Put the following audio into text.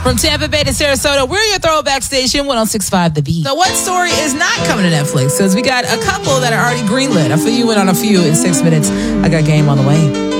From Tampa Bay to Sarasota, we're your throwback station, 106.5 The Beat. So what story is not coming to Netflix? Because we got a couple that are already greenlit. I'll fill you in on a few in 6 minutes. I got game on the way.